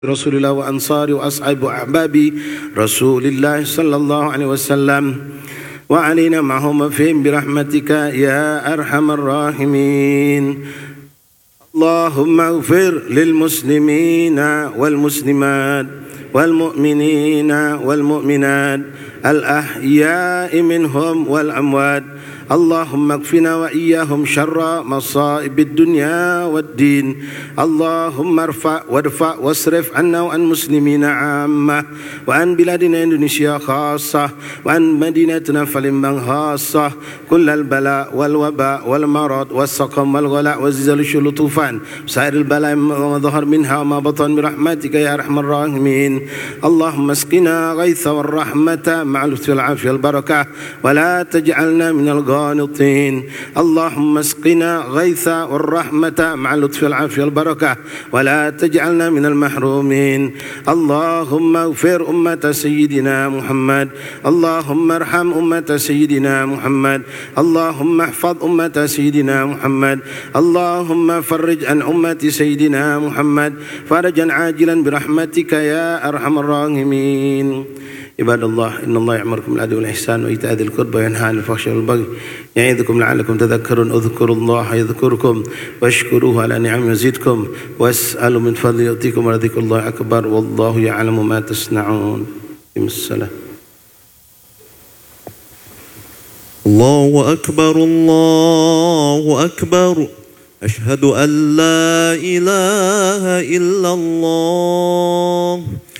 رسول الله وأنصاري وأصحاب وأحباب رسول الله صلى الله عليه وسلم وعلينا معهم فيهم برحمتك يا أرحم الراحمين. اللهم اغفر للمسلمين والمسلمات والمؤمنين والمؤمنات الأحياء منهم والأموات. اللهم اكفنا وإياهم شر مصائب الدنيا والدين. اللهم وارفع واصرف عنا وعن المسلمين عامة وعن بلادنا إندونيسيا خاصة وعن مدينتنا فلمبان خاصة كل البلاء والوباء والمرض والسقم والغلاء والزلزال والطوفان سائر البلاء ما ظهر منها وما بطن برحمتك يا أرحم الراحمين. اللهم اسقنا غيث والرحمة مع اللطف والعافية والبركة ولا تجعلنا من الغالين. اللهم اسقنا غيث والرحمة مع اللطف والعافية والبركة ولا تجعلنا من المحرومين. اللهم اغفر أمة سيدنا محمد. اللهم ارحم أمة سيدنا محمد. اللهم احفظ أمة سيدنا محمد. اللهم فرج عن أمة سيدنا محمد فرجا عاجلا برحمتك يا أرحم الراحمين. عباد الله إن الله يأمركم بالعدل والإحسان وإيتاء ذي القربى وينهى عن الفحشاء والبغي يعظكم لعلكم تذكرون. اذكروا الله يذكركم واشكروه على نعمه يزدكم واسألوا من فضله يؤتكم ولذكر الله أكبر والله يعلم ما تصنعون. السلام. الله أكبر الله أكبر. أشهد أن لا إله إلا الله